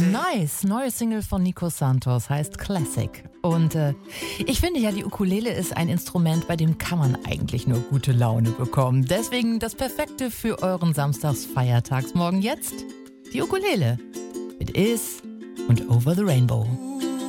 Nice, neue Single von Nico Santos, heißt Classic. Und ich finde ja, die Ukulele ist ein Instrument, bei dem kann man eigentlich nur gute Laune bekommen. Deswegen das Perfekte für euren Samstagsfeiertagsmorgen jetzt, die Ukulele mit Is und Over the Rainbow.